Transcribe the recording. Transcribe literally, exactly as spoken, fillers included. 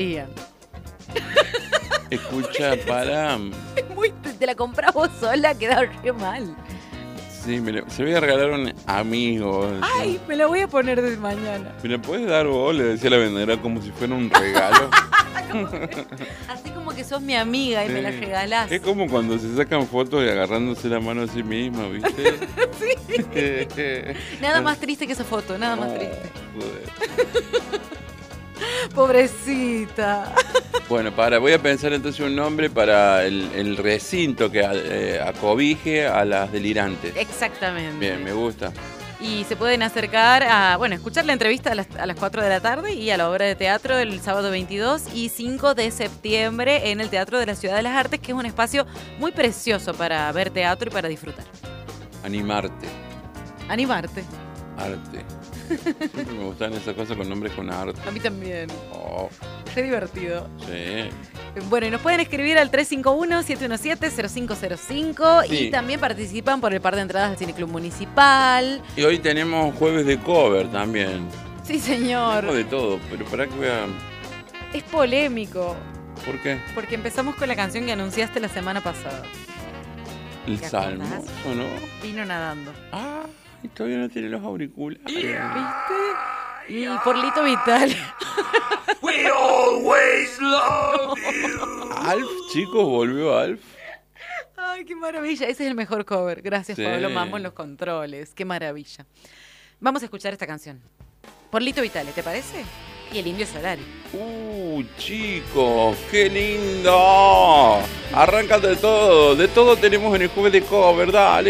Escucha, pará. Es muy, te, te la comprás vos sola, queda re mal. Sí, me lo, se lo voy a regalar a un amigo. Ay, ¿sí? me la voy a poner de mañana. ¿Me la puedes dar vos? Le decía a la vendedora como si fuera un regalo. Así como que sos mi amiga y Sí. me la regalás. Es como cuando se sacan fotos y agarrándose la mano a sí misma, ¿viste? Sí. Nada más triste que esa foto, nada más No, triste. joder. Pobrecita. Bueno, para, voy a pensar entonces un nombre para el, el recinto que eh, acobije a las delirantes. Exactamente. Bien, me gusta. Y se pueden acercar a, bueno, escuchar la entrevista a las, a las cuatro de la tarde y a la obra de teatro el sábado veintidós y cinco de septiembre en el Teatro de la Ciudad de las Artes, que es un espacio muy precioso para ver teatro y para disfrutar. Animarte. Animarte. Arte. Siempre me gustan esas cosas con nombres con arte. A mí también. Oh, Qué divertido. sí. Bueno, y nos pueden escribir al tres cinco uno, siete uno siete, cero cinco cero cinco Sí. y también participan por el par de entradas al Cineclub Municipal. Y hoy tenemos jueves de cover también. Sí, señor. Tenemos de todo, pero para que vean. Es polémico, ¿Por qué? porque empezamos con la canción que anunciaste la semana pasada. El ¿Te salmo, acordás? ¿o no? Vino nadando. Ah, y todavía no tiene los auriculares. ¿Viste? Y por Lito Vital. We always love you. Alf, chicos, volvió Alf. Ay, qué maravilla. Ese es el mejor cover. Gracias, Sí. Pablo Mambo en los controles. Qué maravilla. Vamos a escuchar esta canción. Por Lito Vitale, ¿te parece? Y el Indio Solari. Uh, chicos, qué lindo. Arranca de todo, de todo tenemos en el jueves de cover, dale.